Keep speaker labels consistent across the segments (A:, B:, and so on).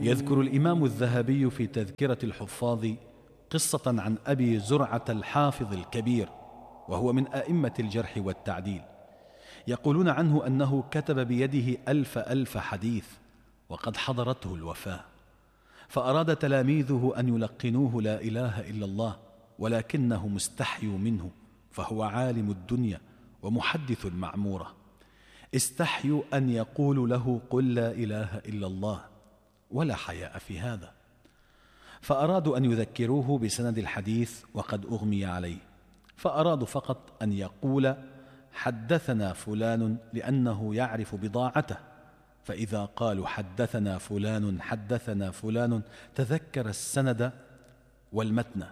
A: يذكر الإمام الذهبي في تذكرة الحفاظ قصة عن أبي زرعة الحافظ الكبير، وهو من أئمة الجرح والتعديل. يقولون عنه أنه كتب بيده 1000 حديث وقد حضرته الوفاة، فأراد تلاميذه أن يلقنوه لا إله إلا الله، ولكنهم استحيوا منه، فهو عالم الدنيا ومحدث المعمورة، استحيوا أن يقولوا له قل لا إله إلا الله، ولا حياء في هذا، فأرادوا أن يذكروه بسند الحديث وقد أغمي عليه، فأرادوا فقط أن يقول حدثنا فلان لأنه يعرف بضاعته، فإذا قالوا حدثنا فلان تذكر السند والمتن،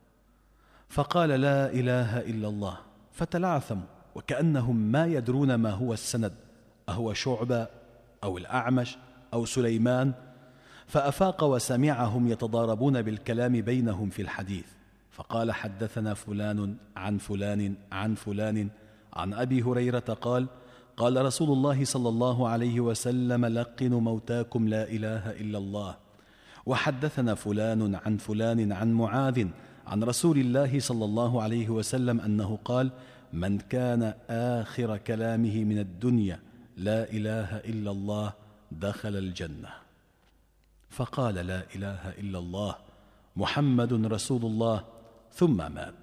A: فقال لا إله إلا الله، فتلعثموا وكأنهم ما يدرون ما هو السند، أهو شعبة أو الأعمش أو سليمان، فأفاق وسمعهم يتضاربون بالكلام بينهم في الحديث، فقال حدثنا فلان عن فلان عن فلان عن أبي هريرة قال قال رسول الله صلى الله عليه وسلم لقنوا موتاكم لا إله إلا الله. وحدثنا فلان عن فلان عن معاذ عن رسول الله صلى الله عليه وسلم أنه قال من كان آخر كلامه من الدنيا لا إله إلا الله دخل الجنة. فقال لا إله إلا الله محمد رسول الله ثم مات.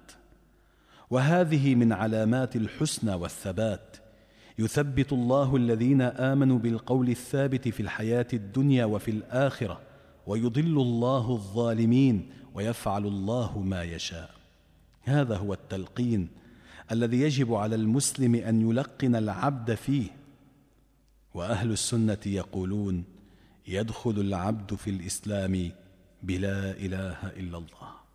A: وهذه من علامات الحسنى والثبات، يثبت الله الذين آمنوا بالقول الثابت في الحياة الدنيا وفي الآخرة، ويضل الله الظالمين، ويفعل الله ما يشاء. هذا هو التلقين الذي يجب على المسلم أن يلقن العبد فيه. وأهل السنة يقولون يدخل العبد في الإسلام بلا إله إلا الله.